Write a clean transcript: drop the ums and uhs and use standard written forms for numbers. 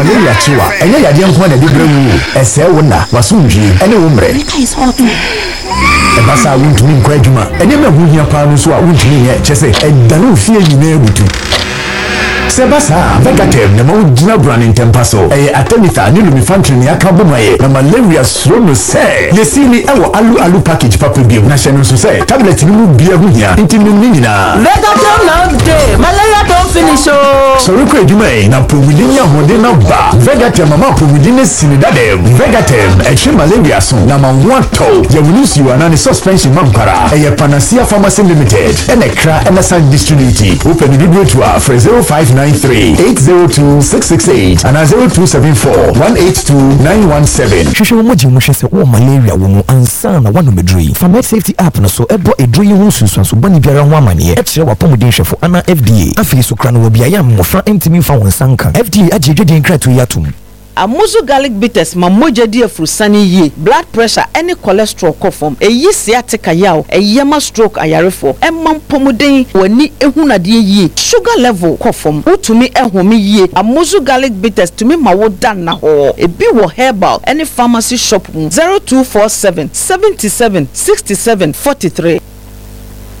malaria chiwa enye yade nko na de brewu ese wona wasundwi ene wo mre ebasa wuntumi nkwa adwuma enye me hu hia pa no so a wuntumi ye chese edanu fie nyina ebutu Sebasa, Vegatem, the most general brand in Tempaso, a Atenita, Nilumi Function, Yakabumae, the malaria slow say. You see me, our alu package, Papa Bill, National Society, tablet, you beer here, Intimina. Vegatem now day, malaria don't finish. So, look, you may now Providinia Modena Bar, Vegatem, Mama Providine Sinidadem, Vegatem, a Chim malaria son, Nama 1 toe, you and any suspension Mampara, a Panacea Pharmacy Limited, and a cra MSI distributed, open the video to our 059 802-668 and 0274-182-917. Shushu moji mushese o malaria wo ansa na wano medri. Famet safety app na so ebo edri ho sunsun so bani biara ho amane. E kire wa pomuden hwefo ana FDA. Afi so kra no bia ya mmofra ntimi fa wonsanka. FDA agedwede nkratu yatum. Amuzu garlic bitters ma moja di afrusani ye blood pressure any cholesterol kofom eyi sciatica yaw eyema stroke ayarefo emam pomuden wani ehunade ye sugar level kofom utumi ehome ye Amuzu garlic bitters tumi ma wodan na ho ebi wo herbal any pharmacy shop 0247 77 67 43